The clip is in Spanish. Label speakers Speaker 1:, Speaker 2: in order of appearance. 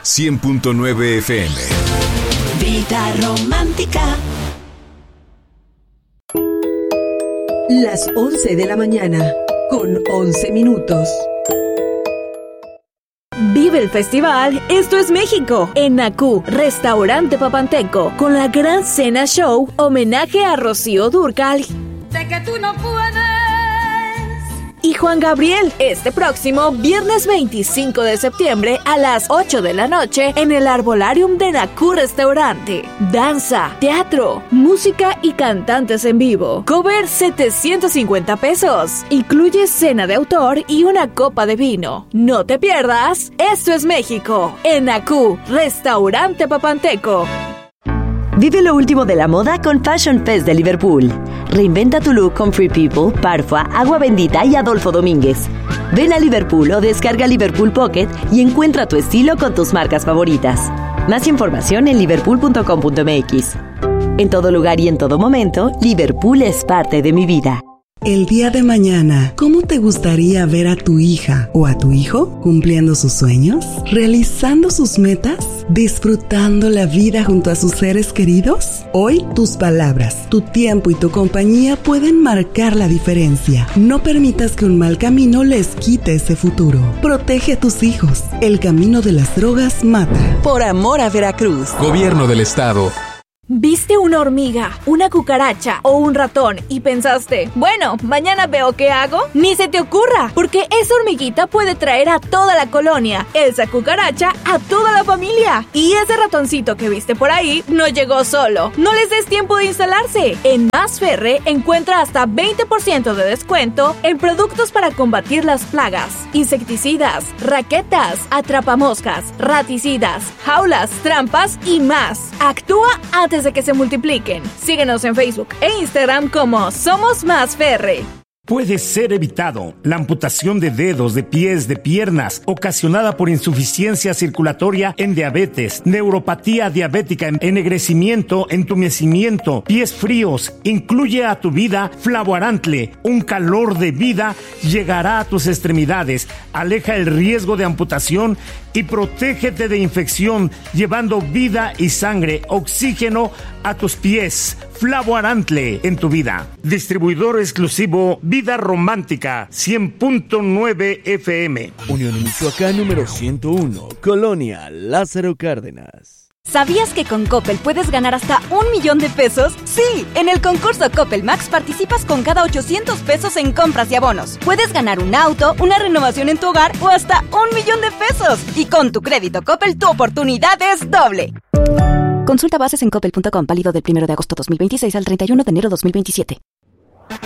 Speaker 1: 100.9 FM.
Speaker 2: Vida romántica.
Speaker 3: Las 11 de la mañana, con 11 minutos.
Speaker 4: Vive el festival Esto es México en Nacú, Restaurante Papanteco, con la gran cena show homenaje a Rocío Dúrcal.
Speaker 5: Sé que tú no puedes.
Speaker 4: Y Juan Gabriel, este próximo viernes 25 de septiembre a las 8 de la noche en el Arbolarium de Nacú Restaurante. Danza, teatro, música y cantantes en vivo. Cover 750 pesos. Incluye cena de autor y una copa de vino. No te pierdas, Esto es México en Nacú, Restaurante Papanteco.
Speaker 6: Vive lo último de la moda con Fashion Fest de Liverpool. Reinventa tu look con Free People, Parfua, Agua Bendita y Adolfo Domínguez. Ven a Liverpool o descarga Liverpool Pocket y encuentra tu estilo con tus marcas favoritas. Más información en liverpool.com.mx. En todo lugar y en todo momento, Liverpool es parte de mi vida.
Speaker 7: El día de mañana, ¿cómo te gustaría ver a tu hija o a tu hijo cumpliendo sus sueños, realizando sus metas, disfrutando la vida junto a sus seres queridos? Hoy, tus palabras, tu tiempo y tu compañía pueden marcar la diferencia. No permitas que un mal camino les quite ese futuro. Protege a tus hijos. El camino de las drogas mata.
Speaker 8: Por amor a Veracruz.
Speaker 1: Gobierno del Estado.
Speaker 4: ¿Viste una hormiga, una cucaracha o un ratón y pensaste, bueno, mañana veo qué hago? Ni se te ocurra, porque esa hormiguita puede traer a toda la colonia, esa cucaracha a toda la familia. Y ese ratoncito que viste por ahí no llegó solo. No les des tiempo de instalarse. En Más Ferre encuentra hasta 20% de descuento en productos para combatir las plagas, insecticidas, raquetas, atrapamoscas, raticidas, jaulas, trampas y más. Actúa antes de que se multipliquen. Síguenos en Facebook e Instagram como Somos Más Ferre.
Speaker 9: Puede ser evitado la amputación de dedos, de pies, de piernas, ocasionada por insuficiencia circulatoria en diabetes, neuropatía diabética, ennegrecimiento, entumecimiento, pies fríos. Incluye a tu vida Flavoarantle. Un calor de vida llegará a tus extremidades. Aleja el riesgo de amputación y protégete de infección, llevando vida y sangre, oxígeno a tus pies. Flavoarantle en tu vida. Distribuidor exclusivo Vida Romántica 100.9 FM.
Speaker 10: Unión Michoacán número 101, Colonia Lázaro Cárdenas.
Speaker 11: ¿Sabías que con Coppel puedes ganar hasta 1,000,000 de pesos? Sí, en el concurso Coppel Max participas con cada 800 pesos en compras y abonos. Puedes ganar un auto, una renovación en tu hogar o hasta 1,000,000 de pesos. Y con tu crédito Coppel, tu oportunidad es doble. Consulta bases en coppel.com, válido del 1 de agosto 2026 al 31 de enero 2027.